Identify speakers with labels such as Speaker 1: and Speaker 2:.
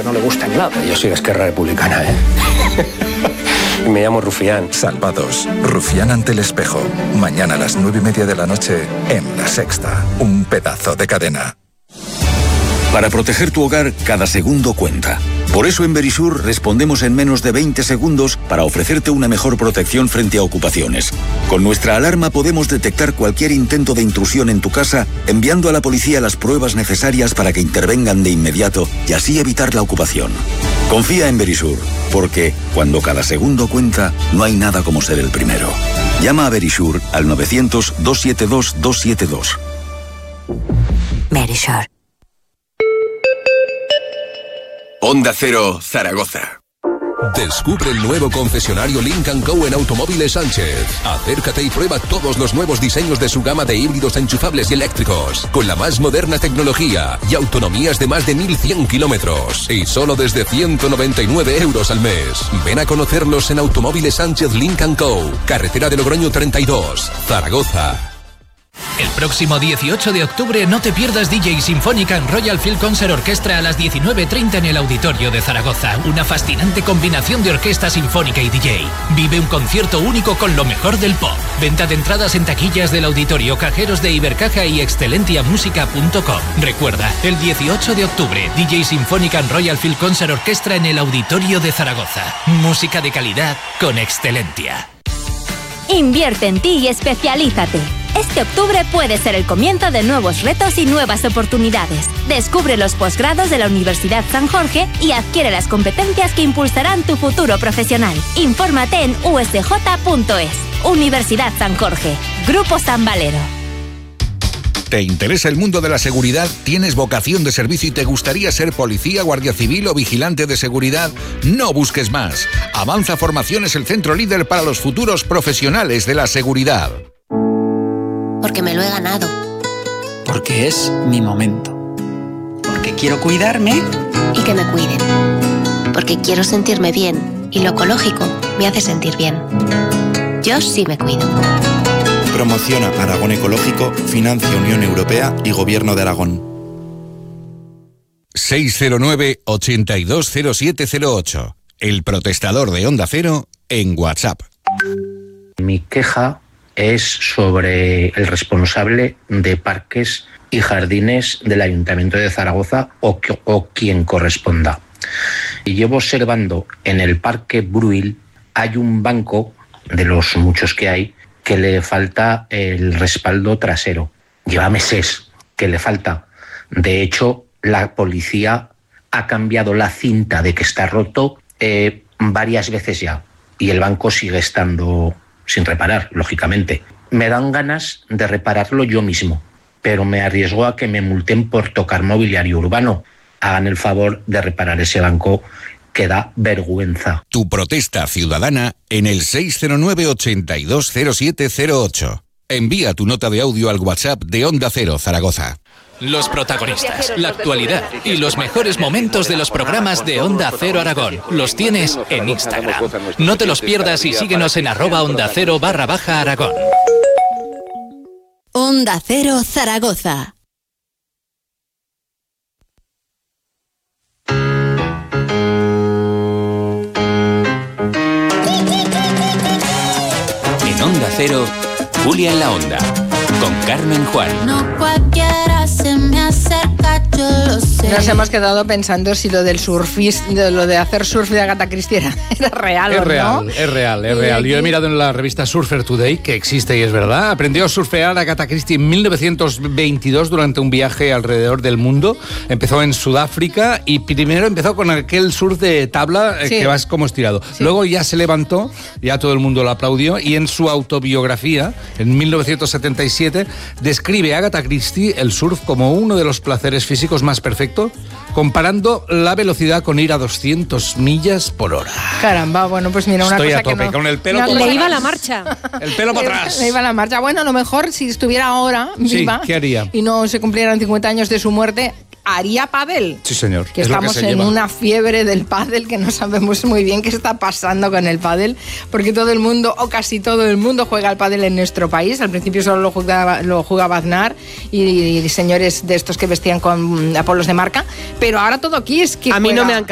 Speaker 1: que no le gusta en nada. Yo soy de Esquerra Republicana, ¿eh? Me llamo Rufián.
Speaker 2: Salvados. Rufián ante el espejo. Mañana a las 9:30 de la noche en La Sexta. Un pedazo de cadena.
Speaker 3: Para proteger tu hogar, cada segundo cuenta. Por eso en Verisur respondemos en menos de 20 segundos para ofrecerte una mejor protección frente a ocupaciones. Con nuestra alarma podemos detectar cualquier intento de intrusión en tu casa, enviando a la policía las pruebas necesarias para que intervengan de inmediato y así evitar la ocupación. Confía en Verisur, porque cuando cada segundo cuenta, no hay nada como ser el primero. Llama a Verisur al 900-272-272.
Speaker 4: Verisur.
Speaker 5: Onda Cero, Zaragoza.
Speaker 6: Descubre el nuevo concesionario Lynk & Co en Automóviles Sánchez. Acércate y prueba todos los nuevos diseños de su gama de híbridos enchufables y eléctricos, con la más moderna tecnología y autonomías de más de 1.100 kilómetros. Y solo desde 199 euros al mes. Ven a conocerlos en Automóviles Sánchez Lynk & Co. Carretera de Logroño 32, Zaragoza.
Speaker 7: El próximo 18 de octubre no te pierdas DJ Sinfónica en Royal Field Concert Orchestra a las 19:30 en el Auditorio de Zaragoza. Una fascinante combinación de orquesta sinfónica y DJ. Vive un concierto único con lo mejor del pop. Venta de entradas en taquillas del auditorio, cajeros de Ibercaja y excelentiamusica.com. Recuerda, el 18 de octubre, DJ Sinfónica en Royal Field Concert Orchestra en el Auditorio de Zaragoza. Música de calidad con Excelentia.
Speaker 8: Invierte en ti y especialízate. Este octubre puede ser el comienzo de nuevos retos y nuevas oportunidades. Descubre los posgrados de la Universidad San Jorge y adquiere las competencias que impulsarán tu futuro profesional. Infórmate en usj.es. Universidad San Jorge. Grupo San Valero.
Speaker 9: ¿Te interesa el mundo de la seguridad? ¿Tienes vocación de servicio y te gustaría ser policía, guardia civil o vigilante de seguridad? No busques más. Avanza Formaciones, el centro líder para los futuros profesionales de la seguridad.
Speaker 10: Porque me lo he ganado.
Speaker 11: Porque es mi momento. Porque quiero cuidarme.
Speaker 10: Y que me cuiden. Porque quiero sentirme bien. Y lo ecológico me hace sentir bien. Yo sí me cuido.
Speaker 12: Promociona Aragón Ecológico, financia Unión Europea y Gobierno de Aragón.
Speaker 9: 609-820708. El protestador de Onda Cero en WhatsApp.
Speaker 13: Mi queja es sobre el responsable de parques y jardines del Ayuntamiento de Zaragoza o quien corresponda. Y llevo observando en el Parque Bruil hay un banco, de los muchos que hay, que le falta el respaldo trasero. Lleva meses que le falta. De hecho, la policía ha cambiado la cinta de que está roto varias veces ya. Y el banco sigue estando sin reparar, lógicamente. Me dan ganas de repararlo yo mismo, pero me arriesgo a que me multen por tocar mobiliario urbano. Hagan el favor de reparar ese banco, que da vergüenza.
Speaker 9: Tu protesta ciudadana en el 609-820708. Envía tu nota de audio al WhatsApp de Onda Cero Zaragoza.
Speaker 7: Los protagonistas, la actualidad y los mejores momentos de los programas de Onda Cero Aragón los tienes en Instagram. No te los pierdas y síguenos en @OndaCero_Aragón.
Speaker 4: Onda Cero Zaragoza.
Speaker 14: En Onda Cero, Julia en la Onda, con Carmen Juan.
Speaker 15: No cualquiera se me acerca, yo lo sé.
Speaker 16: Nos hemos quedado pensando si lo del lo de hacer surf de Agatha Christie era real o no.
Speaker 17: Es real. Yo he mirado en la revista Surfer Today, que existe y es verdad. Aprendió a surfear Agatha Christie en 1922 durante un viaje alrededor del mundo. Empezó en Sudáfrica y primero empezó con aquel surf de tabla que vas como estirado. Sí. Luego ya se levantó, ya todo el mundo lo aplaudió, y en su autobiografía, en 1977, describe a Agatha Christie el surf como uno de los placeres físicos más perfectos, comparando la velocidad con ir a 200 millas por hora.
Speaker 16: Caramba, bueno, pues mira, una
Speaker 17: Estoy
Speaker 16: cosa
Speaker 17: a tope,
Speaker 16: que no...
Speaker 17: con el pelo
Speaker 16: no,
Speaker 18: le iba la marcha.
Speaker 17: El pelo para atrás.
Speaker 16: Le iba la marcha. Bueno, a lo mejor si estuviera ahora viva,
Speaker 17: ¿qué haría?
Speaker 16: Y no se cumplieran 50 años de su muerte, haría pádel.
Speaker 17: Sí, señor.
Speaker 16: Que estamos en una fiebre del pádel que no sabemos muy bien qué está pasando con el pádel, porque todo el mundo, o casi todo el mundo, juega al pádel en nuestro país. Al principio solo lo jugaba Aznar y señores de estos que vestían con apolos de marca, pero ahora todo aquí es que
Speaker 18: a mí no me han